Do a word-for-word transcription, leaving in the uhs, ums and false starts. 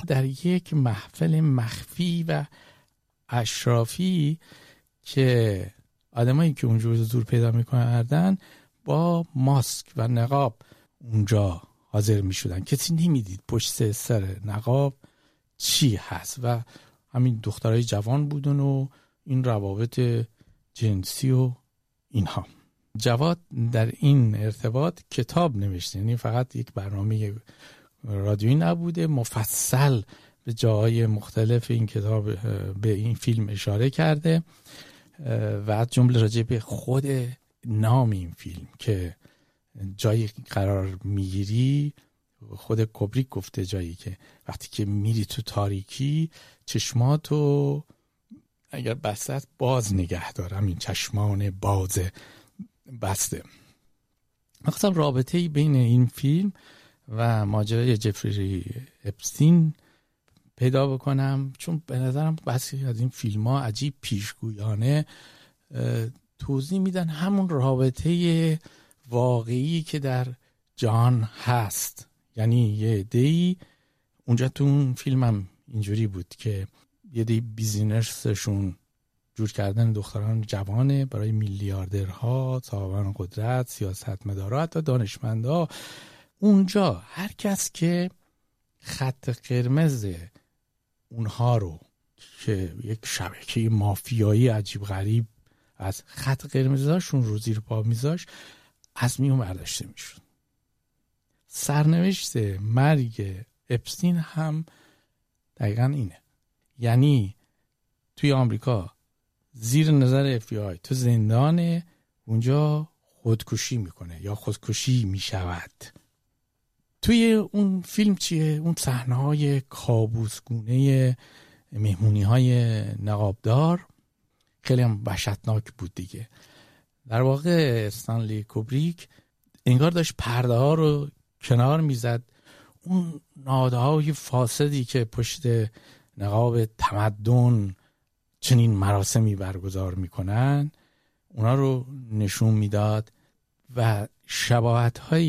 در یک محفل مخفی و اشرافی که آدمایی که اونجا حضور پیدا می‌کردن با ماسک و نقاب اونجا حاضر می‌شدن. کسی نمی‌دید پشت سر نقاب چی هست و همین دخترای جوان بودن و این روابط جنسی و اینها. جواد در این ارتباط کتاب نوشته، یعنی فقط یک برنامه رادیویی نبوده، مفصل به جاهای مختلف این کتاب به این فیلم اشاره کرده و از جمله راجع به خود نام این فیلم که جایی قرار میگیری، خود کوبریک گفته جایی که وقتی که میری تو تاریکی چشماتو اگر بسته باز نگه دارم، این چشمان باز بسته. مخصوصا رابطه‌ای بین این فیلم و ماجرای جفری اپستین پیدا بکنم، چون به نظرم بسیاری از این فیلم ها عجیب پیشگویانه توضیح میدن همون رابطه واقعی که در جهان هست. یعنی یه عده‌ای اونجا تو اون فیلم هم اینجوری بود که یه عده‌ای بیزینسشون جور کردن دختران جوانه برای میلیاردرها، صاحبان قدرت، سیاستمدارها، حتی دانشمندها. اونجا هر کس که خط قرمز اونها رو که یک شبکه مافیایی عجیب غریب از خط قرمزاشون رو زیر پا میذاش، از میون برداشته میشد. سرنوشت مرگ اپستین هم دقیقا اینه. یعنی توی آمریکا زیر نظر اف بی آی تو زندانه، اونجا خودکشی میکنه یا خودکشی میشود. توی اون فیلم چیه؟ اون صحنه‌های کابوسگونه مهمونی‌های نقابدار خیلی هم وحشتناک بود دیگه. در واقع استنلی کوبریک انگار داشت پرده ها رو کنار میزد، اون نهادهای فاسدی که پشت نقاب تمدن چنین مراسمی برگزار میکنن اونا رو نشون میداد و شباهت های